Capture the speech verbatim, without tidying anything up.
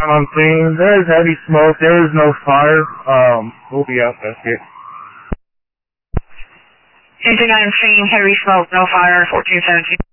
I'm saying there is heavy smoke. There is no fire. Um, we'll be out. That's it. Anything I'm seeing, heavy smoke, no fire, fourteen seventeen.